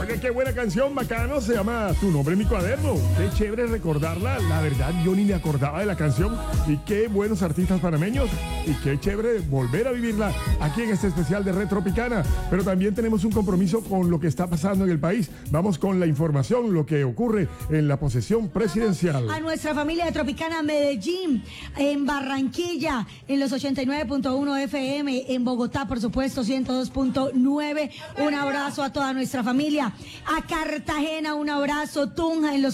Oye, qué buena canción, bacano, se llama Tu nombre en mi cuaderno. Qué chévere recordarla, la verdad yo ni me acordaba de la canción y qué buenos artistas panameños y qué chévere volver a vivirla aquí en este especial de Red Tropicana. Pero también tenemos un compromiso con lo que está pasando en el país. Vamos con la información, lo que ocurre en la posesión presidencial. A nuestra familia de Tropicana Medellín, en Barranquilla, en los 89.1 FM, en Bogotá, por supuesto, 102.9. Un abrazo a toda nuestra familia. A Cartagena, un abrazo. Tunja en los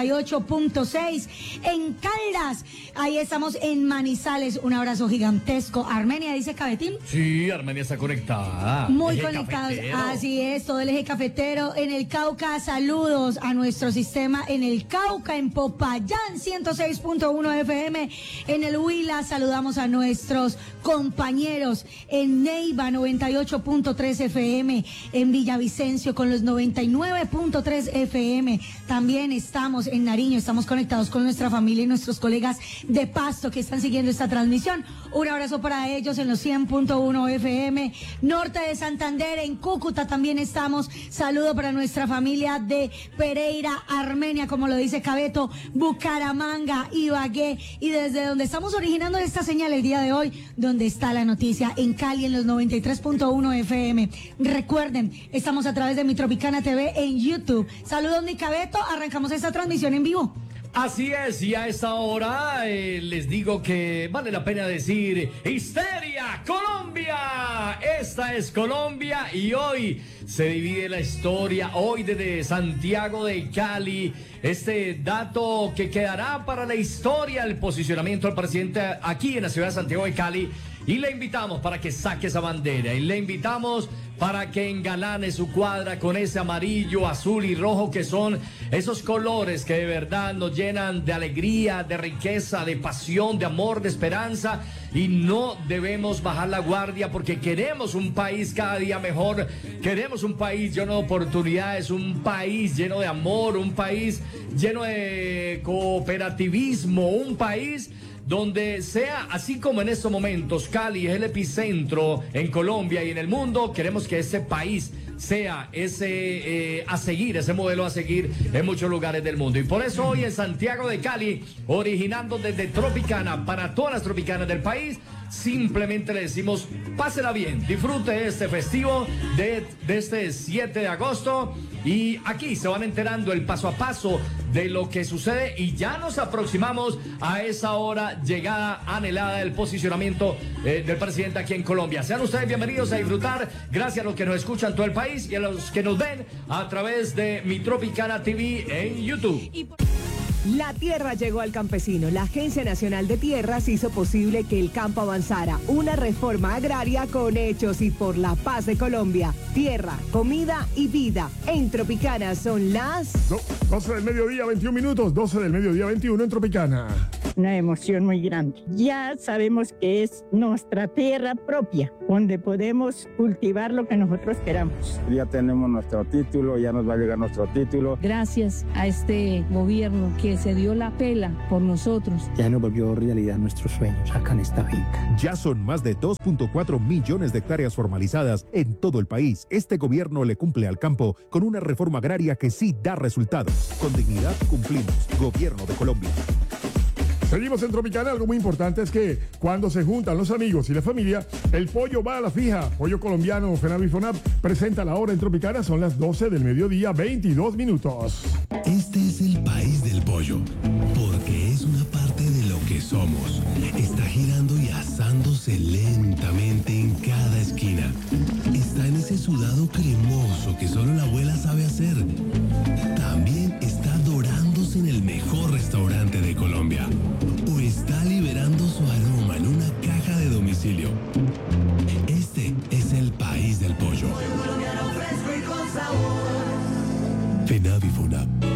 88.6. En Caldas, ahí estamos en Manizales, un abrazo gigantesco. Armenia, dice Cabetín. Sí, Armenia está conectada. Muy conectados, así es, todo el eje cafetero. En el Cauca, saludos a nuestro sistema en el Cauca, en Popayán, 106.1 FM. En el Huila, saludamos a nuestros compañeros en Neiva, 98.3 FM. En Villavicencio, con los 99.3 FM. También estamos en Nariño, estamos conectados con nuestra familia y nuestros colegas de Pasto que están siguiendo esta transmisión. Un abrazo para ellos en los 100.1 FM. Norte de Santander, en Cúcuta también estamos. Saludo para nuestra familia de Pereira, Armenia, como lo dice Cabeto, Bucaramanga, Ibagué. Y desde donde estamos originando esta señal el día de hoy, donde está la noticia, en Cali, en los 93.1 FM. Recuerden, estamos a través de Mi Tropicana TV en YouTube. Saludos, mi Cabeto. Arrancamos esta transmisión en vivo. Así es, y a esta hora les digo que vale la pena decir ¡Histeria, Colombia! Esta es Colombia y hoy se divide la historia, hoy desde Santiago de Cali, este dato que quedará para la historia, el posicionamiento del presidente aquí en la ciudad de Santiago de Cali, y le invitamos para que saque esa bandera, y le invitamos para que engalane su cuadra con ese amarillo, azul y rojo que son esos colores que de verdad nos llenan de alegría, de riqueza, de pasión, de amor, de esperanza, y no debemos bajar la guardia porque queremos un país cada día mejor, queremos un país lleno de oportunidades, un país lleno de amor, un país lleno de cooperativismo, un país donde sea, así como en estos momentos Cali es el epicentro en Colombia y en el mundo, queremos que ese país sea ese ese modelo a seguir en muchos lugares del mundo. Y por eso hoy en Santiago de Cali, originando desde Tropicana para todas las tropicanas del país, simplemente le decimos, pásela bien, disfrute este festivo de este 7 de agosto y aquí se van enterando el paso a paso de lo que sucede y ya nos aproximamos a esa hora llegada anhelada del posicionamiento del presidente aquí en Colombia. Sean ustedes bienvenidos a disfrutar, gracias a los que nos escuchan todo el país y a los que nos ven a través de Mi Tropicana TV en YouTube. La tierra llegó al campesino. La Agencia Nacional de Tierras hizo posible que el campo avanzara. Una reforma agraria con hechos y por la paz de Colombia. Tierra, comida y vida. En Tropicana son las... 12 del mediodía, 21 minutos. 12 del mediodía, 21 en Tropicana. Una emoción muy grande. Ya sabemos que es nuestra tierra propia, donde podemos cultivar lo que nosotros queramos. Ya tenemos nuestro título, ya nos va a llegar nuestro título. Gracias a este gobierno que se dio la pela por nosotros. Ya nos volvió realidad nuestros sueños acá en esta finca. Ya son más de 2.4 millones de hectáreas formalizadas en todo el país. Este gobierno le cumple al campo con una reforma agraria que sí da resultados. Con dignidad cumplimos. Gobierno de Colombia. Seguimos en Tropicana. Algo muy importante es que cuando se juntan los amigos y la familia, el pollo va a la fija. Pollo colombiano FENAVI FONAP presenta la hora en Tropicana. Son las 12 del mediodía, 22 minutos. Este es el país del pollo, porque es una parte de lo que somos. Está girando y asándose lentamente en cada esquina. Está en ese sudado cremoso que solo la abuela sabe hacer. También está dorándose en el mejor restaurante de Colombia. O está liberando su aroma en una caja de domicilio. Este es el país del pollo. FENAVI FONAP.